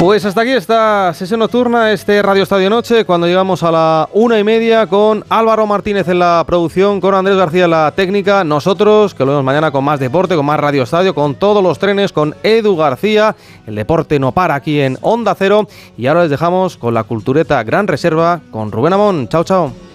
Pues hasta aquí esta sesión nocturna, este Radio Estadio Noche, cuando llegamos a la 1:30 con Álvaro Martínez en la producción, con Andrés García en la técnica, nosotros, que lo vemos mañana con más deporte, con más Radio Estadio, con todos los trenes, con Edu García, el deporte no para aquí en Onda Cero, y ahora les dejamos con la cultureta Gran Reserva, con Rubén Amón. Chao, chao.